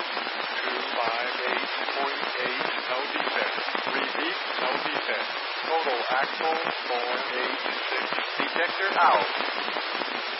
no defect. Repeat, no defect. Total axle 486. Detector out.